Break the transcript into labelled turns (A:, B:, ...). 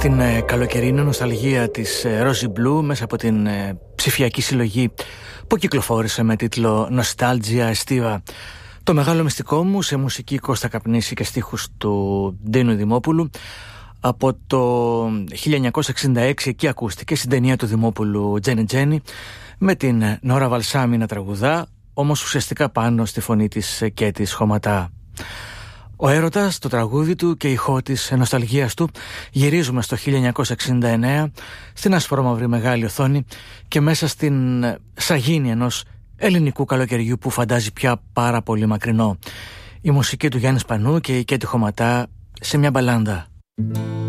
A: στην καλοκαιρινή νοσταλγία της Rosy Blue μέσα από την ψηφιακή συλλογή που κυκλοφόρησε με τίτλο Nostalgia Estiva. Το μεγάλο μυστικό μου σε μουσική Κώστα Καπνίση και στίχους του Ντίνου Δημόπουλου. Από το 1966 εκεί ακούστηκε στην ταινία του Δημόπουλου Τζένι Τζένι με την Νόρα Βαλσάμι να τραγουδά, όμως ουσιαστικά πάνω στη φωνή της και της χωματά. Ο έρωτας, το τραγούδι του και η ηχό της νοσταλγίας του. Γυρίζουμε στο 1969 στην ασφρόμαυρη μεγάλη οθόνη και μέσα στην σαγίνη ενός ελληνικού καλοκαιριού που φαντάζει πια πάρα πολύ μακρινό. Η μουσική του Γιάννη Σπανού και η Κέτη Χωματά σε μια μπαλάντα.